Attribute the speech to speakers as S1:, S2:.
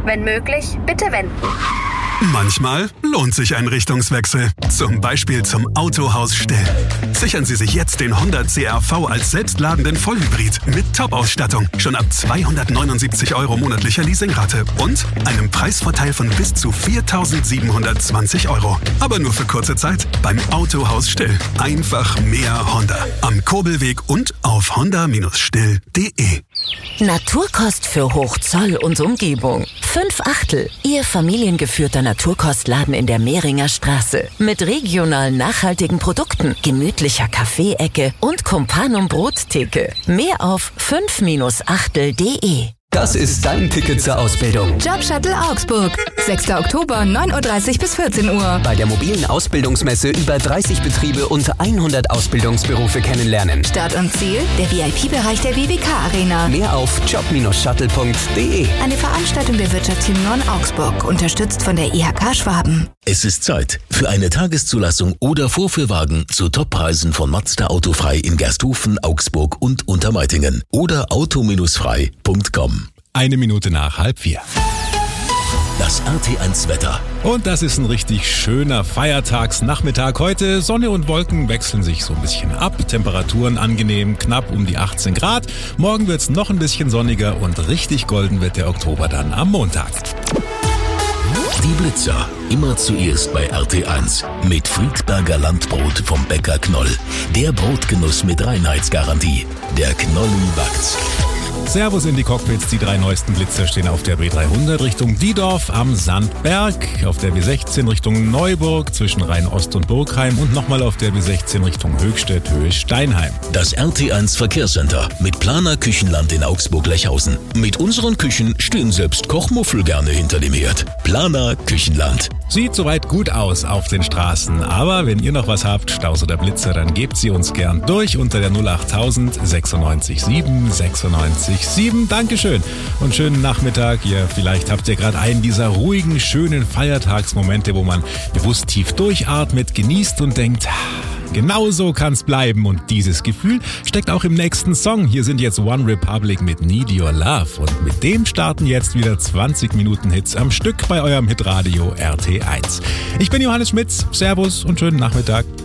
S1: Wenn möglich, bitte wenden.
S2: Manchmal lohnt sich ein Richtungswechsel. Zum Beispiel zum Autohaus Still. Sichern Sie sich jetzt den Honda CR-V als selbstladenden Vollhybrid mit Top-Ausstattung. Schon ab 279 € monatlicher Leasingrate und einem Preisvorteil von bis zu 4.720 €. Aber nur für kurze Zeit beim Autohaus Still. Einfach mehr Honda. Am Kurbelweg und auf honda-still.de.
S3: Naturkost für Hochzoll und Umgebung. 5/8. Ihr familiengeführter Naturkostladen in der Mehringer Straße. Mit regional nachhaltigen Produkten, gemütlicher Kaffeeecke und Companum Brottheke. Mehr auf 5-achtel.de.
S4: Das ist dein Ticket zur Ausbildung.
S5: Jobshuttle Augsburg. 6. Oktober, 9:30 Uhr bis 14 Uhr.
S4: Bei der mobilen Ausbildungsmesse über 30 Betriebe und 100 Ausbildungsberufe kennenlernen.
S5: Start und Ziel, der VIP-Bereich der WWK Arena.
S4: Mehr auf job-shuttle.de.
S5: Eine Veranstaltung der Wirtschaftsteam Augsburg, unterstützt von der IHK Schwaben.
S6: Es ist Zeit für eine Tageszulassung oder Vorführwagen zu Toppreisen von Mazda Autofrei in Gersthofen, Augsburg und Untermeitingen oder auto-frei.com.
S7: 1 Minute nach 3:30.
S6: Das RT1 Wetter.
S7: Und das ist ein richtig schöner Feiertagsnachmittag heute. Sonne und Wolken wechseln sich so ein bisschen ab. Temperaturen angenehm, knapp um die 18 Grad. Morgen wird's noch ein bisschen sonniger und richtig golden wird der Oktober dann am Montag.
S6: Die Blitzer. Immer zuerst bei RT1. Mit Friedberger Landbrot vom Bäcker Knoll. Der Brotgenuss mit Reinheitsgarantie. Der Knolli backt's.
S7: Servus in die Cockpits. Die 3 neuesten Blitzer stehen auf der B300 Richtung Diedorf am Sandberg, auf der B16 Richtung Neuburg zwischen Rhein-Ost und Burgheim und nochmal auf der B16 Richtung Höchstädt, Höhe Steinheim.
S6: Das RT1 Verkehrscenter mit Planer Küchenland in Augsburg-Lechhausen. Mit unseren Küchen stehen selbst Kochmuffel gerne hinter dem Herd. Planer Küchenland.
S7: Sieht soweit gut aus auf den Straßen, aber wenn ihr noch was habt, Staus oder Blitzer, dann gebt sie uns gern durch unter der 08000 96 7 96 7. Dankeschön und schönen Nachmittag. Vielleicht habt ihr gerade einen dieser ruhigen, schönen Feiertagsmomente, wo man bewusst tief durchatmet, genießt und denkt, genau so kann's bleiben. Und dieses Gefühl steckt auch im nächsten Song. Hier sind jetzt One Republic mit Need Your Love. Und mit dem starten jetzt wieder 20 Minuten Hits am Stück bei eurem Hitradio RT1. Ich bin Johannes Schmitz. Servus und schönen Nachmittag.